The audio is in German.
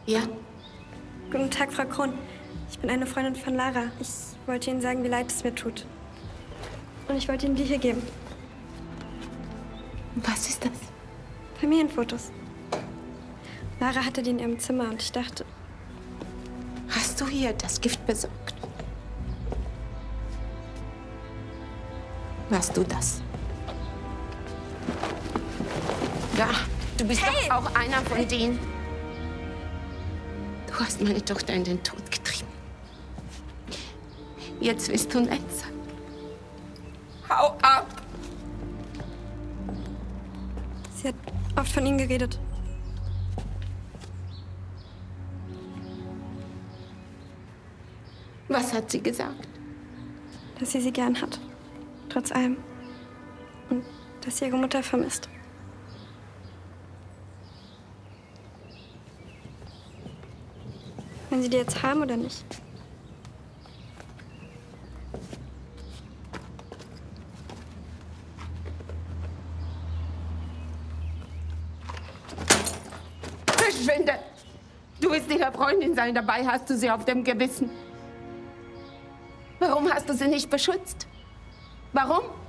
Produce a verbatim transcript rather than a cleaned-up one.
Ja? Guten Tag, Frau Krohn. Ich bin eine Freundin von Lara. Ich wollte Ihnen sagen, wie leid es mir tut. Und ich wollte Ihnen die hier geben. Was ist das? Familienfotos. Lara hatte die in ihrem Zimmer und ich dachte... Hast du hier das Gift besorgt? Warst du das? Ja, du bist Hey! doch auch einer von denen. Du hast meine Tochter in den Tod getrieben. Jetzt wirst du nett sein. Hau ab! Sie hat oft von Ihnen geredet. Was hat sie gesagt? Dass sie sie gern hat. Trotz allem. Und dass sie ihre Mutter vermisst. Wollen Sie die jetzt haben oder nicht? Verschwinde! Du willst ihrer Freundin sein, dabei hast du sie auf dem Gewissen. Warum hast du sie nicht beschützt? Warum?